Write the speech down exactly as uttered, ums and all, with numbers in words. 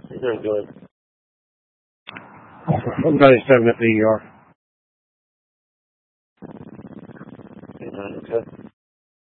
You're doing good. I'm ninety-seven at the E R. Okay.